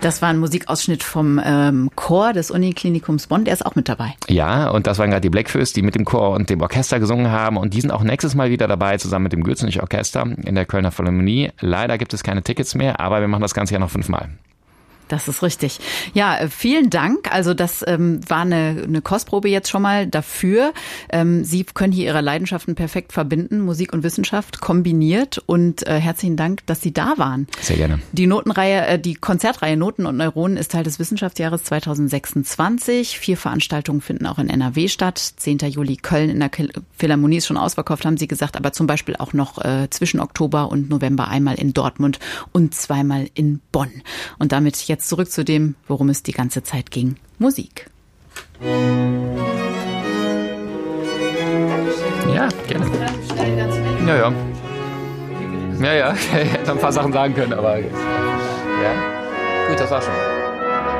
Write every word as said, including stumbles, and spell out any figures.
Das war ein Musikausschnitt vom ähm, Chor des Uniklinikums Bonn. Der ist auch mit dabei. Ja, und das waren gerade die Blackfoes, die mit dem Chor und dem Orchester gesungen haben. Und die sind auch nächstes Mal wieder dabei, zusammen mit dem Gülzenich-Orchester in der Kölner Philharmonie. Leider gibt es keine Tickets mehr, aber wir machen das Ganze ja noch fünfmal. Das ist richtig. Ja, vielen Dank. Also das ähm, war eine, eine Kostprobe jetzt schon mal dafür. Ähm, Sie können hier Ihre Leidenschaften perfekt verbinden, Musik und Wissenschaft kombiniert. Und äh, herzlichen Dank, dass Sie da waren. Sehr gerne. Die Notenreihe, äh, die Konzertreihe Noten und Neuronen ist Teil des Wissenschaftsjahres zweitausendsechsundzwanzig. Vier Veranstaltungen finden auch in N R W statt. zehnten Juli Köln in der Philharmonie ist schon ausverkauft, haben Sie gesagt. Aber zum Beispiel auch noch äh, zwischen Oktober und November einmal in Dortmund und zweimal in Bonn. Und damit jetzt Jetzt zurück zu dem, worum es die ganze Zeit ging. Musik. Ja, gerne. Ja, ja. Ja, ja. Ich hätte ein paar Sachen sagen können, aber ja. Gut, das war schon.